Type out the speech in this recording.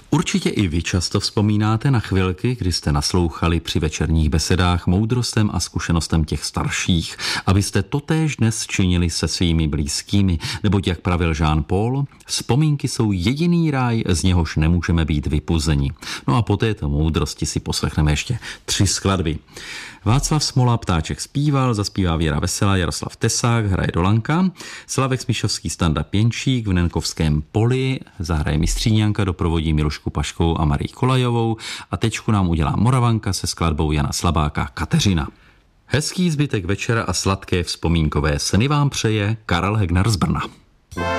Určitě i vy často vzpomínáte na chvilky, kdy jste naslouchali při večerních besedách moudrostem a zkušenostem těch starších, abyste totéž dnes činili se svými blízkými, neboť jak pravil Jean Paul, vzpomínky jsou jediný ráj, z něhož nemůžeme být vypuzeni. No a po této moudrosti si poslechneme ještě 3 skladby. Václav Smola Ptáček zpíval, zaspívá Věra Veselá, Jaroslav Tesák, hraje Dolanka, Slavek Smišovský, Standa Pěnčík, v Nenkovském poli zahraje Mistříňanka, doprovodí Milušku Paškovou a Marii Kolajovou a tečku nám udělá Moravanka se skladbou Jana Slabáka Kateřina. Hezký zbytek večera a sladké vzpomínkové sny vám přeje Karel Hegnar z Brna.